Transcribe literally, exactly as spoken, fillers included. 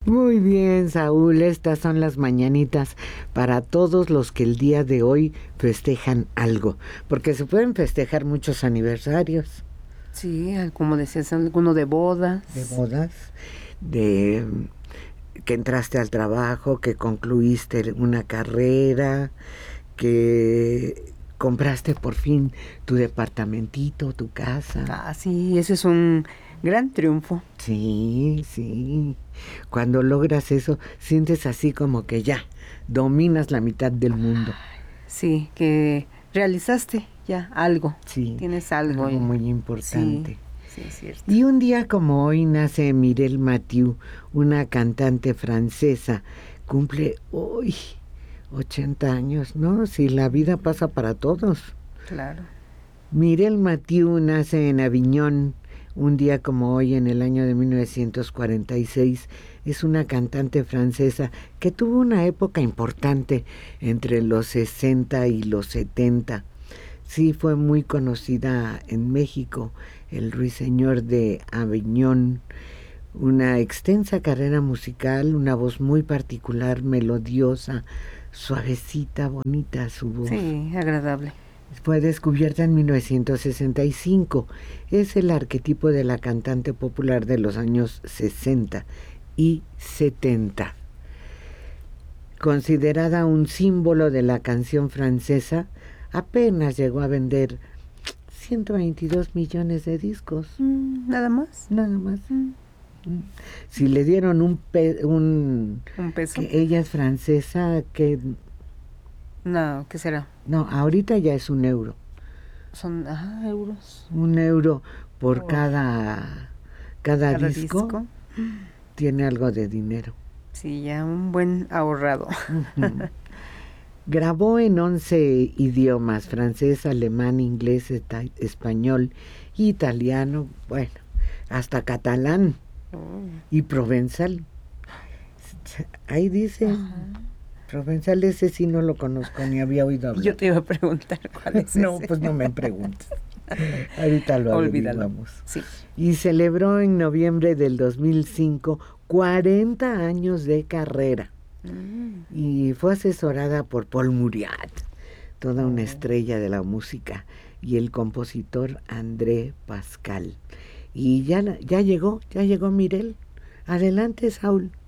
Muy bien, Saúl, estas son las mañanitas para todos los que el día de hoy festejan algo, porque se pueden festejar muchos aniversarios. Sí, como decías, alguno de bodas. De bodas, de que entraste al trabajo, que concluiste una carrera, que compraste por fin tu departamentito, tu casa. Ah, sí, ese es un gran triunfo. Sí, sí. Cuando logras eso, sientes así como que ya dominas la mitad del mundo. Sí, que realizaste ya algo. Sí. Tienes algo. Algo muy importante. Sí, sí, es cierto. Y un día como hoy nace Mireille Mathieu, una cantante francesa. Cumple hoy ochenta años, ¿no? Si la vida pasa para todos. Claro. Mireille Mathieu nace en Aviñón, un día como hoy en el año de mil novecientos cuarenta y seis. Es una cantante francesa que tuvo una época importante entre los sesenta y los setenta. Sí, fue muy conocida en México, el ruiseñor de Aviñón. Una extensa carrera musical, una voz muy particular, melodiosa, suavecita, bonita su voz. Sí, agradable. Fue descubierta en mil novecientos sesenta y cinco. Es el arquetipo de la cantante popular de los años sesenta y setenta. Considerada un símbolo de la canción francesa, apenas llegó a vender ciento veintidós millones de discos. Mm, ¿Nada más? Nada más. Mm. Si le dieron un, pe un, un peso. Que ella es francesa, que... No, ¿qué será? No, ahorita ya es un euro. Son, ah, euros. Un euro por oh. cada, cada, cada disco, disco. Tiene algo de dinero. Sí, ya un buen ahorrado. Uh-huh. Grabó en once idiomas: francés, alemán, inglés, español, italiano, bueno, hasta catalán oh. y provenzal. Ahí dice... Uh-huh. Provenzal, ese sí no lo conozco, ni había oído hablar. Yo te iba a preguntar cuál es No, ese. pues no me preguntes. Ahorita lo averiguamos. Sí. Y celebró en noviembre del dos mil cinco cuarenta años de carrera. Mm. Y fue asesorada por Paul Mauriat, toda una oh. estrella de la música, y el compositor André Pascal. Y ya, ya llegó, ya llegó Mireille. Adelante, Saúl.